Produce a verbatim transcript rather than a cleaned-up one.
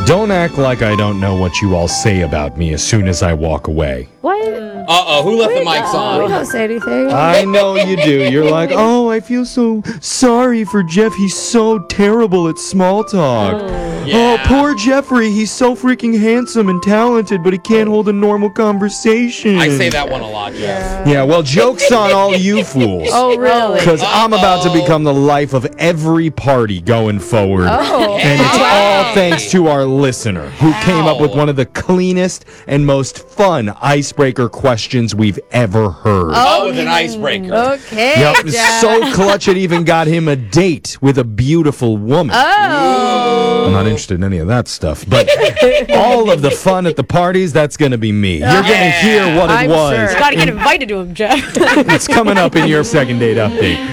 Don't act like I don't know what you all say about me as soon as I walk away. What? Uh-oh, who left the mics We on? don't say anything. I know you do. You're like, oh, I feel so sorry for Jeff. He's so terrible at small talk. Yeah. Oh, poor Jeffrey. He's so freaking handsome and talented, but he can't hold a normal conversation. I say that one a lot, Jeff. Yeah, well, joke's on all you fools. Oh, really? Because I'm about to Uh-oh. become the life of every party going forward. Oh. And it's Wow. all thanks to our listener who came up with How? one of the cleanest and most fun icebreaker questions we've ever heard. Oh, with an icebreaker. Okay. Yep, Jeff. so clutch it even got him a date with a beautiful woman. Oh. I'm not interested in any of that stuff, but all of the fun at the parties, that's going to be me. You're going to Yeah. hear what it I'm was. sure. Gotta get invited to him, Jeff. It's coming up in your second date update.